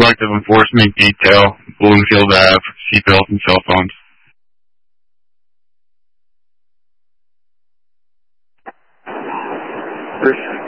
Selective Enforcement Detail, Bloomfield Ave, seatbelts and cell phones. First